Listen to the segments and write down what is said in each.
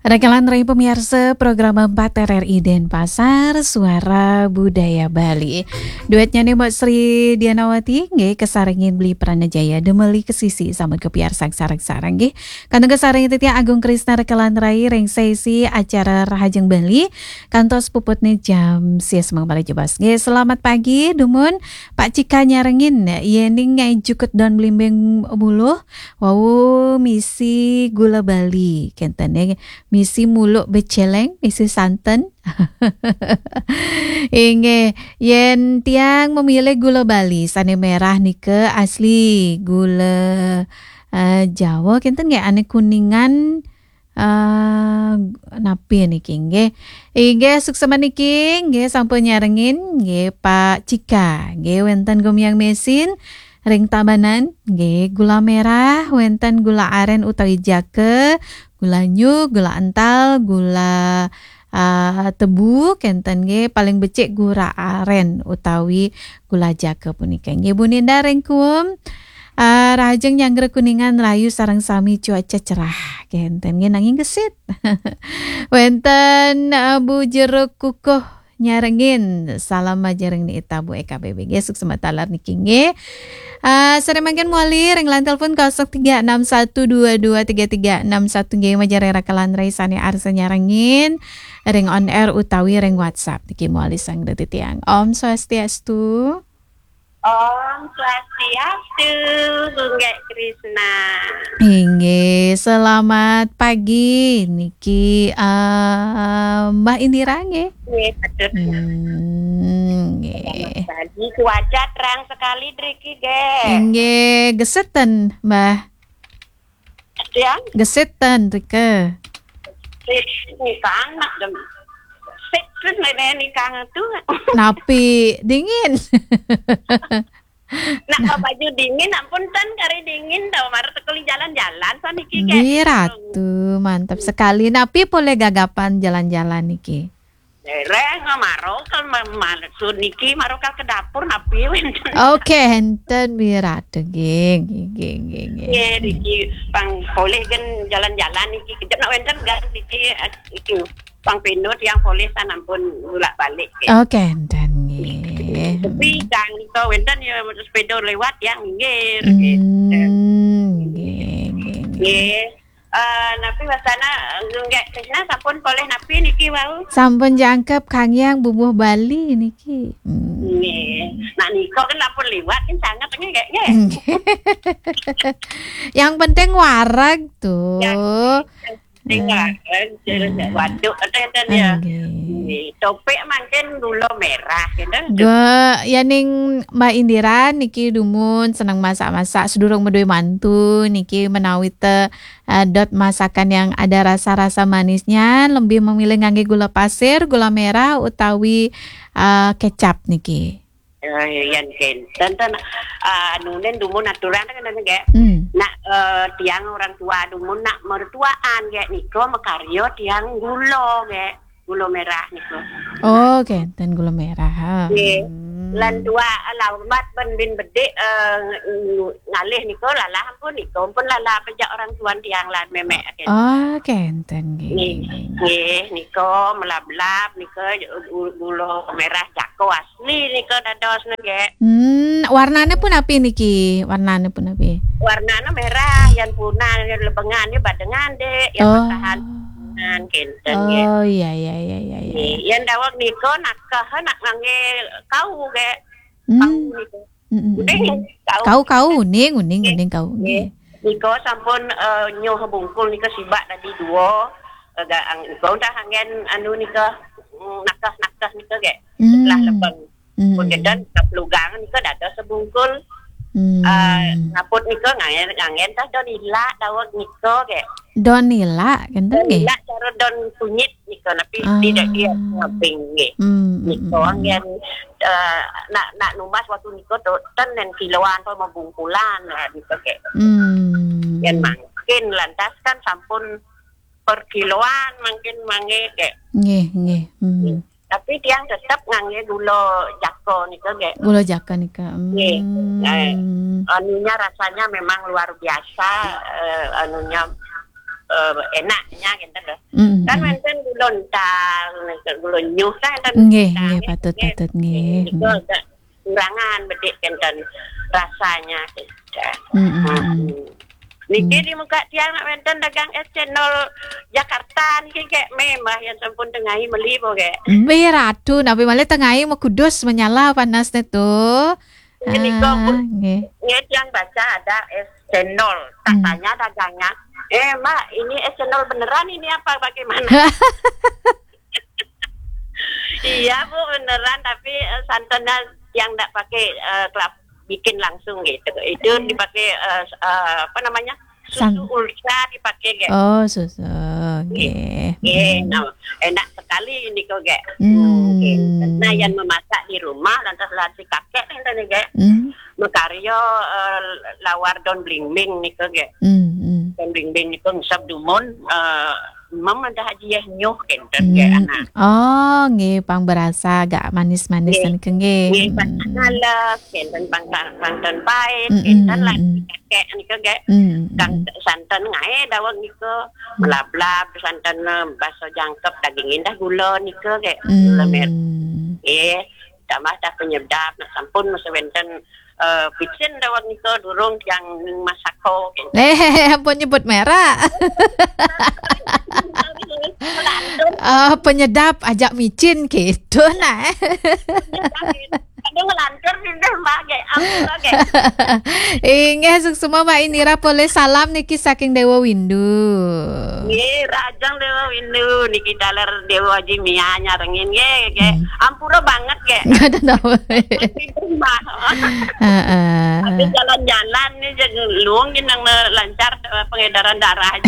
Rekalan Rai pemirsa program 4 RRI Denpasar Suara Budaya Bali. Duetnya nih Mbak Sri Dianawati nggih kesarengin beli Pranajaya demeli kesisi samut ke piar sareng-sareng nggih. Kantong kesareng itu Agung Krisna rekalan Rai reng sesi acara Rahajeng Bali kantos puputne jam sia semang balik jebas nggih. Selamat pagi Dumun Pak Cika nyarengin yening ngai jukut don blimbing buluh wau misi gula Bali kentene misi muluk beceleng, misi santen. Inge, yen tiang memilih gula Bali, sane merah nike asli gula Jawa, kenten nggak ane kuningan napi niki nggih. Inge suksema niki nggih sampun nyarengin nggih Pak Cika, nggih wenten gomyang mesin. Ring tabanan nggih gula merah, wenten gula aren utawi jake, gula nyuk, gula ental, gula tebu, kenten nggih paling becik gula aren utawi gula jake punika. Nggih Bu Ninda rengkum Rahajeng Nyangger Kuningan rayu sareng sami cuaca cerah, kenten nggih nanging gesit. Wenten Bu Jeruk Kukuh nyarengin salam majareng ni ita Bu Eka BBG suksema talar niki nggih. Sare mangken muali reng lan telepon 0361223361 nggih majareng rakalan raisane arsa nyarengin reng on air utawi reng WhatsApp niki muali sang detitiang. Om Swastiastu. Om Swastiastu, Bungge Krisna. Inggih, selamat pagi niki Mbak Indira nggih. Nggih, betul. Nggih. Pagi cuaca terang sekali driki, ge. Inggih, geseten, Mbah. Yang Geseten rike. ini anak dem. Terus ini kang itu. Napi dingin. Nak baju dingin, ampun tan kari dingin tau mar sekali jalan-jalan so niki ge. Nggih, Ratu, mantap sekali. Napi boleh gagapan jalan-jalan niki. Reng maro kan maksud niki maro ke dapur napi. Oke, enten Ratu nggih. Nggih, niki pang boleh kan jalan-jalan niki kejap nak wenten gak niki iki pang pinut yang boleh san ampun bolak balik. Oke, enten nggih. Tapi kang itu wenten ya sepeda lewat yang nggih. Nggih. Napi wasana nggak kesana sampun boleh napi niki wau. Sampun jangkep Kang Yang bubuh Bali niki. Nggih. Nah niko kan lapor lewat kan sangat nggih. Yang penting warag tuh. Tinggal waduk ada ya. Topik mungkin gula merah gitu. Ya ning Mbak Indira niki dumun senang masak-masak sedurung medoi mantu niki menawi dot masakan yang ada rasa-rasa manisnya lebih memilih ngangge gula pasir, gula merah utawi kecap niki. Yan kenten nunen dumun aturan kan nggak. Nak tiang orang tua dumun nak mertuaan kayak niko makaryo tiang gula kayak gula merah niko. Oh, kenten gula merah. Lan tua alamat bin bedek ngalih niko lala ampun niko pun lala pejak orang tuan tiang lan memek. Oh, kenten nggih. Nggih niko melab-lab niko gula merah jako asli niko dados nggih. Warnanya pun api niki? Warnanya pun api? Warnanya merah, yang punah, yang lebengannya badengan dek, yang tahan kenten nggih. Oh iya. Yang dawak niko nak ngangge kau ge. Kau niko. Kau uning kau. Niko sampun nyoh bungkul niko sibak tadi dua. Niko udah hangen anu niko nakah niko ge. Setelah lebeng. Kemudian kepelugang niko dados sebungkul. Ngaput niko ngangen tas donila dawak niko ge. Donila kenten nggih. Donila cara don kunyit niko tapi tidak dia ngaping nggih. Niko ngen nak numas waktu niko ten nen kiloan to membungkulan niko ge. Yen mungkin lantas kan sampun per kiloan mungkin mange ge. Nggih. Tapi tiang tetap ngangge gula jako niko ge. Gula jako niko. Nggih. Anunya rasanya memang luar biasa anunya enaknya gitu loh. Kan wonten gula ental, gula nyuh kan nggih patut nggih. Itu agak kurangan bedik enten rasanya gitu. Niki di muka tiang nak wonten dagang es cendol Jakarta niki kayak memah yang sampun tengahi meli po kayak. Ratu nabi malah tengahi mau kudus menyala panasnya tuh. Ini kok yang baca ada es cendol, katanya dagangnya. Mak, ini es cendol beneran ini apa bagaimana? Iya Bu beneran, tapi santannya yang tidak pakai kelapa bikin langsung gitu. Itu dipakai apa namanya? Susu ultra dipakai kayak. Oh, susu. Oke. Nah, enak sekali ini kok kayak. Nah, yang memasak di rumah lantas latih kakek nih kayak. Makaryo lawar don bling-bling nih kok kayak. Don bling-bling nih kok sab dumon Mam ada hadiah nyuh enten kayak anak. Oh, nggih pang berasa agak manis-manis dan nggih. Nggih halus, enten pangton pahit, enten lagi kakek niku nggih. Kang santen ngae dawang niku melablab santen baso jangkep daging indah gula niku nggih. Gula merah. Tambah dah penyedap nak sampun masa wenten pitsin dawang niku durung yang masako. Ampun nyebut merah. Penyedap ajak micin gitu nah. Aduh lancar pindah bagai ampun Inge semua Mbak Indira boleh salam niki saking Dewa Windu. Nggih, rajang Dewa Windu niki dalar Dewa Jimia nyarengin nggih, ampura banget ge. Enggak ada nama. Tapi jalan-jalan nih luang nang lancar pengedaran darah aja.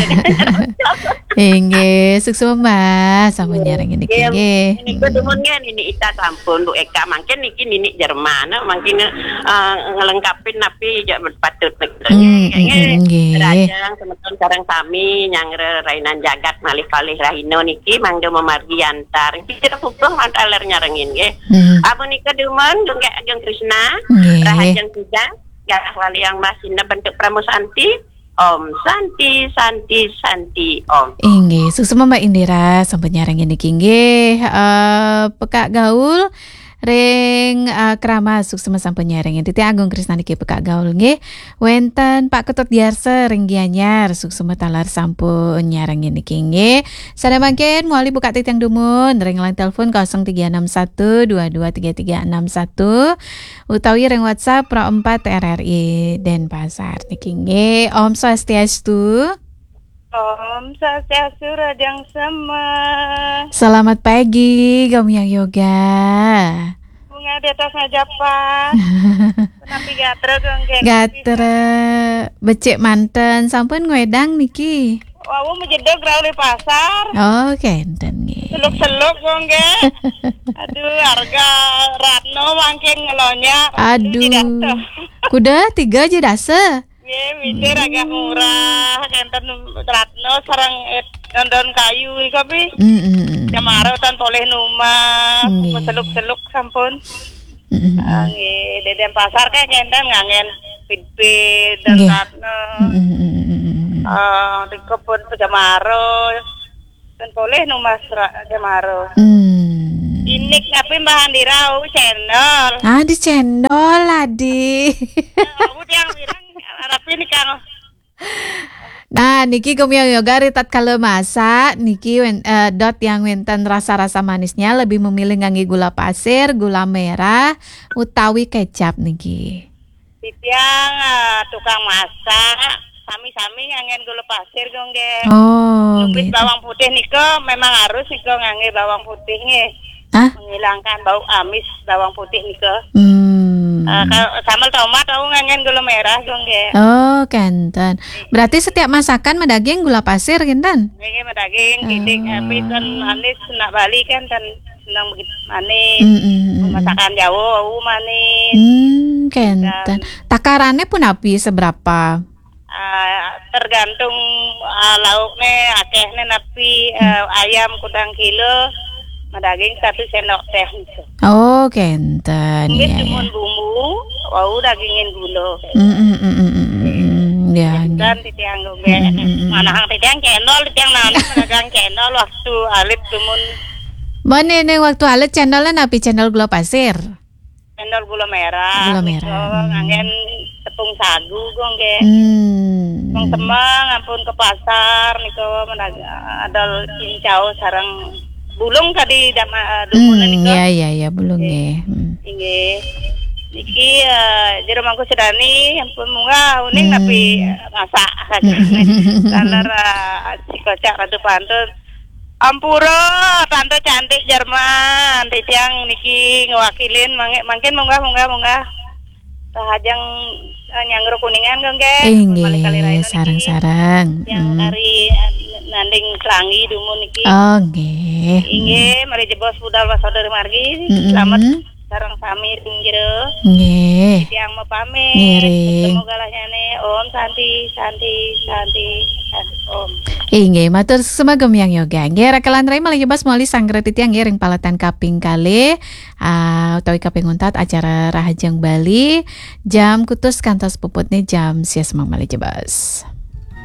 Inge, semua Mbak sama nyarengin niki nggih. Ini kedemun ini ita sampun Bu Eka mangken niki nini Jerman mungkin ngelengkapin napi patut rajang teman-teman sareng sami yang rainan jagat malih-palih rahino niki mangga memargi antar kita pupuh antaler nyarengin nggih abu nika dumen jeung Krishna rahajeng tiga garah wali yang masina bentuk pramusanti Om Santi Om. Inggih, susuma Mbak Indira sampai nyarengin niki nggih pekak gaul ring krama suksema sampun nyarengin Titi Agung Krisna niki pekak gaul nggih wenten Pak Ketut Diarse ring Gianyar suksema talar sampun nyarengin niki nggih sada mangken muali buka titiang dumun ring line telepon 0361223361 utawi ring WhatsApp Pro 4 RRI Denpasar niki nggih Om Swastiastu. Om Swastiastu radang sama. Selamat pagi Gamiang Yoga. Bunga di atas ngajapan. Kenapa gatre gengge? Gatre becek manten sampun ngwedang niki. Wawu mejedog rauli pasar. Oh kenten nggih. Seluk-seluk gengge. Aduh harga Ratno makin ngelonya. Aduh. Kuda 3 aja dase. Nggih, mikir agak murah, kenten Ratno sareng daun kayu iki kopi. Jamaro tan poleh numah, seluk-seluk sampun. Nggih, di Denpasar kayak kenten ngangen pit-pit dan Ratno. Di kebun Jamaro tan poleh numah Jamaro. Inik tapi Mbak Andira channel. Di channel adi. Aku yang bilang tapi ini kan. Nah, niki Gamiang Yoga ritat kalau masak niki dot yang wenten rasa-rasa manisnya lebih memilih ngangge gula pasir, gula merah, utawi kecap niki. Titiang tukang masak, sami-sami ngangen gula pasir gongge. Oh, Lumpis bawang putih niko memang harus niko ngangge bawang putih nggih. Menghilangkan bau amis bawang putih niko. Sambal tomat aku ngangen gula merah gongge. Oh, kenten. Berarti setiap masakan medaging gula pasir kenten? Nggih, medaging titik tapi kan manis nak Bali kan dan senang begitu manis. Masakan Jawa aku manis. Kenten. Takarannya pun api seberapa? Tergantung lauknya akehnya napi ayam kudang kilo daging 1 sendok teh. Oh, kenten. Mungkin cuma bumbu, wow dagingin gula. Ya. Dan titiang gue manahang titiang channel titiang nani menagang channel waktu alit tumun Mana nih waktu alit channelnya napi channel gula pasir. channel gula merah. Gula merah. Ngangen tepung sagu gongge. Tepung temang ampun ke pasar niko adal cincau sarang bulung tadi dumunan niko. Iya bulung ya. Inge. Niki jero mangku sedani ampun munga uning tapi masak. Karena si kocak ratu pantun Ampura, tante cantik Jerman, titiang niki ngewakilin, mungkin munggah. Tahajang nyanggro kuningan gengge. Inge, sarang-sarang. Yang dari nanding serangi dumun niki. Oh, nggih. Inge, mari jebos budal wasodari margi, selamat sarang sami jero. Nggih. Titiang mau pamit. Ngiring. Semoga lahnyane Om Santi. Om. Inge matur sumagem yang yoga. Nggih rakalan rai malih bas mali sanggre titiang nggih ring palatan kaping kali utawi kaping untat acara Rahajang Bali jam kutus kantos puputne jam 6 malih jebas.